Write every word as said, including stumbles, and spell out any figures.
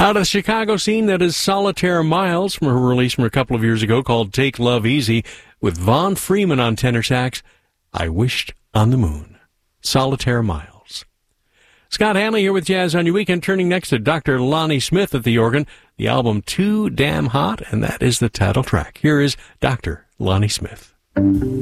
Out of the Chicago scene, that is Solitaire Miles from her release from a couple of years ago called Take Love Easy, with Vaughn Freeman on tenor sax, I Wished on the Moon. Solitaire Miles. Scott Hanley here with Jazz on Your Weekend, turning next to Doctor Lonnie Smith at the organ, the album Too Damn Hot, and that is the title track. Here is Doctor Lonnie Smith.